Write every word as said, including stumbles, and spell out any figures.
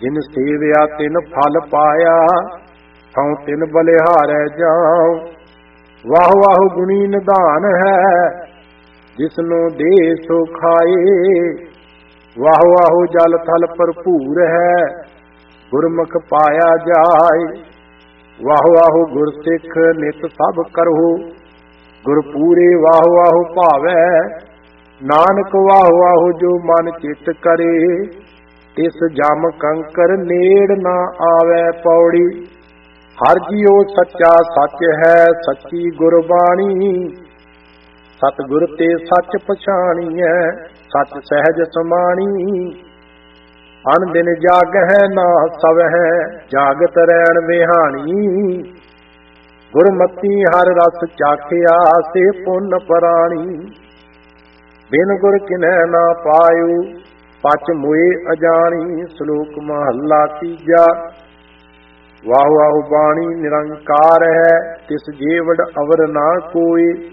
जिन सेविया तिन फल पाया, थौ तिन बलिहारै जाऊं। वाह वाह गुणी निधान है, जिसनु दे सो खाए। वाह वाह जल थल भरपूर है, गुरमुख पाया जाए। वाह वाह गुर सिख नित सब करहु, गुर पूरे वाह वाह भावै। नानक वाह वाह जो मन चित करे, तिस जम कंकर नेड़ ना आवे। पौड़ी हर जियो सच्चा सच है, सच्ची गुरबाणी। सतगुर ते सच पछाणीਐ, सच सहज समाणी। अन दिन जाग है ना सब है, जागत रैण बिहानी। गुरमती हर रस चाखिया, से पुन पराणी। बिन गुर किनै ना पायु, पच मोए अजानी। श्लोक महला तीजा। वाह वाह बाणी निरंकार है, तिस जेवड़ अवर ना कोई।